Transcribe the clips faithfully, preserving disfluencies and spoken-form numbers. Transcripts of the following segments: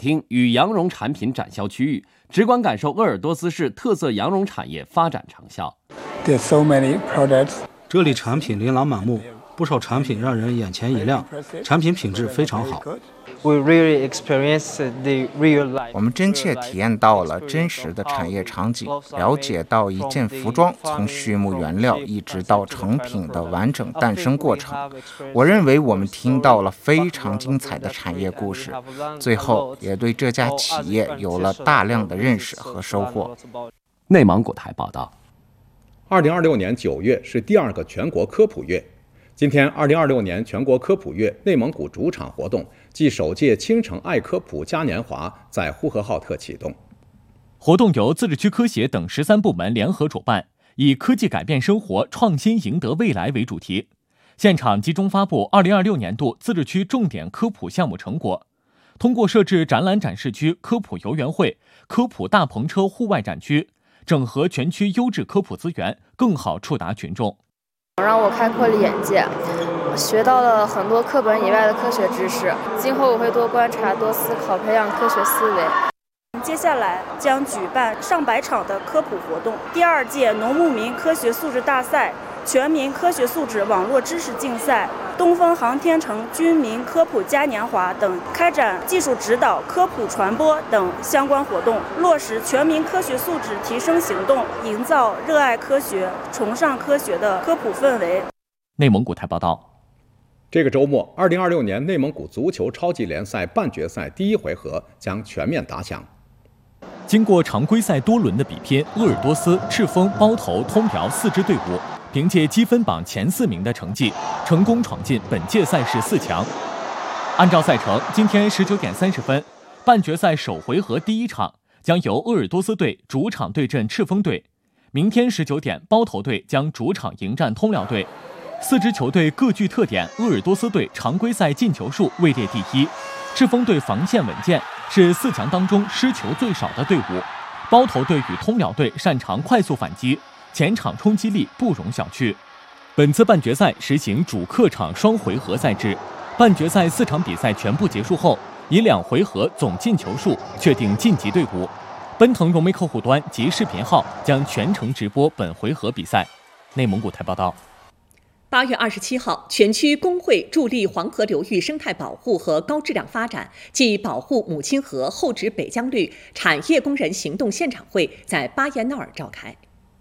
厅与羊绒产品展销区域，直观感受鄂尔多斯市特色羊绒产业发展成效。 There's so many products. 这里产品琳琅满目，不少产品让人眼前一亮，产品品质非常好。 We really experienced the real life. 我们真切体验到了真实的产业场景，了解到一件服装从畜牧原料一直到成品的完整诞生过程。我认为我们听到了非常精彩的产业故事，最后也对这家企业有了大量的认识和收获。 内蒙古台报道。 二零二六年九月是第二个全国科普月。今天，二零二六年全国科普月内蒙古主场活动暨首届青城爱科普嘉年华在呼和浩特启动。 活动由自治区科协等十三部门联合主办，以科技改变生活，创新赢得未来为主题。现场集中发布二零二六年度自治区重点科普项目成果。通过设置展览展示区、科普游园会、科普大篷车户外展区，整合全区优质科普资源，更好触达群众。 让我开阔了眼界，学到了很多课本以外的科学知识。今后我会多观察、多思考，培养科学思维。 接下来将举办上百场的科普活动，第二届农牧民科学素质大赛、全民科学素质网络知识竞赛、东风航天城军民科普嘉年华等，开展技术指导、科普传播等相关活动，落实全民科学素质提升行动，营造热爱科学、崇尚科学的科普氛围。 内蒙古台报道。 这个周末，二零二六年内蒙古足球超级联赛半决赛第一回合将全面打响。 经过常规赛多轮的比拼，鄂尔多斯、赤峰、包头、通辽四支队伍凭借积分榜前四名的成绩，成功闯进本届赛事四强。按照赛程，今天十九点三十分，半决赛首回合第一场将由鄂尔多斯队主场对阵赤峰队；明天十九点，包头队将主场迎战通辽队。四支球队各具特点，鄂尔多斯队常规赛进球数位列第一，赤峰队防线稳健，是四强当中失球最少的队伍。包头队与通辽队擅长快速反击，前场冲击力不容小觑。本次半决赛实行主客场双回合赛制，半决赛四场比赛全部结束后，以两回合总进球数确定晋级队伍。奔腾融媒客户端及视频号将全程直播本回合比赛。内蒙古台报道。 八月二十七号，全区工会助力黄河流域生态保护和高质量发展暨保护母亲河后址北疆绿产业工人行动现场会在巴彦淖尔召开。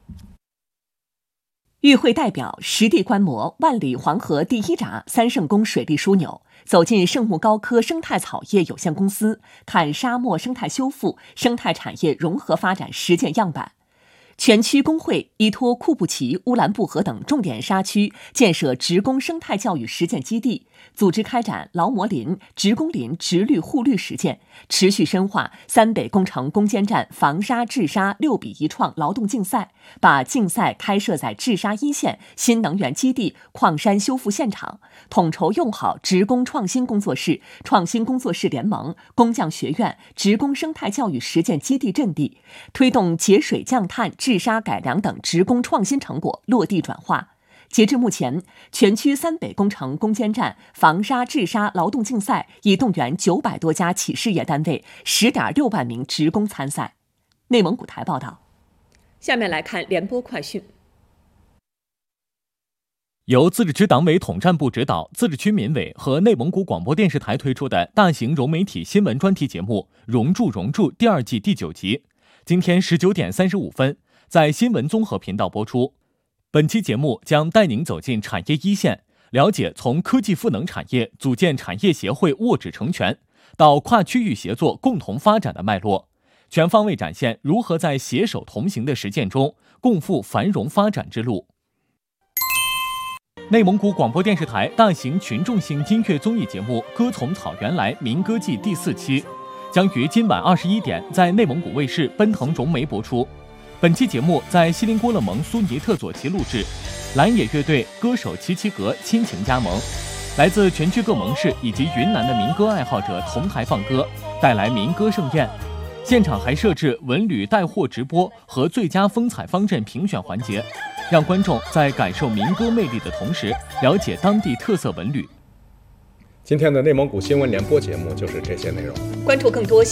与会代表实地观摩万里黄河第一闸三圣宫水利枢纽，走进圣木高科生态草业有限公司，看沙漠生态修复、生态产业融合发展实践样板。全区工会依托库布齐、乌兰布和等重点沙区建设职工生态教育实践基地，组织开展劳模林、职工林直绿互绿实践，持续深化三北工程攻坚战防沙治沙六比一创劳动竞赛，把竞赛开设在治沙一线新能源基地矿山修复现场，统筹用好职工创新工作室、创新工作室联盟、工匠学院、职工生态教育实践基地阵地，推动节水降碳、治沙改良等职工创新成果落地转化。截至目前，全区三北工程攻坚战防沙治沙劳动竞赛已动员九百多家企事业单位，十点六万名职工参赛。内蒙古台报道。下面来看联播快讯。 由自治区党委统战部指导，自治区民委和内蒙古广播电视台推出的大型融媒体新闻专题节目《融铸融铸》第二季第九集，今天十九点三十五分在新闻综合频道播出。本期节目将带您走进产业一线，了解从科技赋能产业组建产业协会握指成拳，到跨区域协作共同发展的脉络，全方位展现如何在携手同行的实践中共赴繁荣发展之路。内蒙古广播电视台大型群众性音乐综艺节目《歌从草原来民歌季》第四期将于今晚二十一点在内蒙古卫视奔腾融媒播出。本期节目在锡林郭勒盟苏尼特左旗录制，蓝野乐队、歌手齐齐格亲情加盟，来自全区各盟市以及云南的民歌爱好者同台放歌，带来民歌盛宴。现场还设置文旅带货直播和最佳风采方阵评选环节，让观众在感受民歌魅力的同时，了解当地特色文旅。 今天的内蒙古新闻联播节目就是这些内容， 关注更多